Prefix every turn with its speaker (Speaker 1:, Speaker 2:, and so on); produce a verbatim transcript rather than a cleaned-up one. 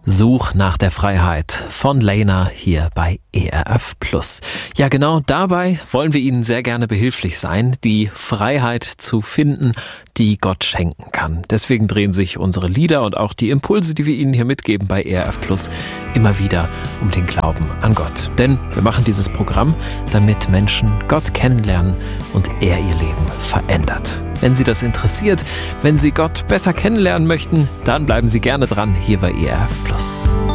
Speaker 1: Such nach der Freiheit von Lena hier bei E R F Plus. Ja, genau dabei wollen wir Ihnen sehr gerne behilflich sein, die Freiheit zu finden, die Gott schenken kann. Deswegen drehen sich unsere Lieder und auch die Impulse, die wir Ihnen hier mitgeben bei E R F Plus, immer wieder um den Glauben an Gott. Denn wir machen dieses Programm, damit Menschen Gott kennenlernen und er ihr Leben verändert. Wenn Sie das interessiert, wenn Sie Gott besser kennenlernen möchten, dann bleiben Sie gerne dran hier bei E R F Plus.